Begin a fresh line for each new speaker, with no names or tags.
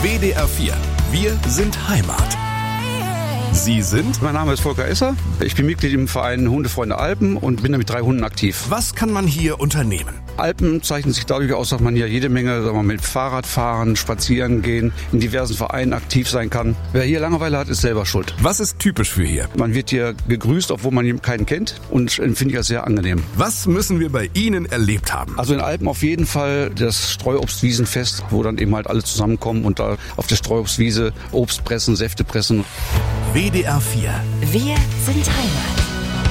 WDR 4. Wir sind Heimat. Sie sind?
Mein Name ist Volker Esser. Ich bin Mitglied im Verein Hundefreunde Alpen und bin da mit 3 Hunden aktiv.
Was kann man hier unternehmen?
Alpen zeichnen sich dadurch aus, dass man hier jede Menge mit Fahrrad fahren, spazieren gehen, in diversen Vereinen aktiv sein kann. Wer hier Langeweile hat, ist selber schuld.
Was ist typisch für hier?
Man wird hier gegrüßt, obwohl man keinen kennt, und finde ich das sehr angenehm.
Was müssen wir bei Ihnen erlebt haben?
Also in Alpen auf jeden Fall das Streuobstwiesenfest, wo dann eben halt alle zusammenkommen und da auf der Streuobstwiese Obst pressen, Säfte pressen.
WDR 4.
Wir sind Heimat.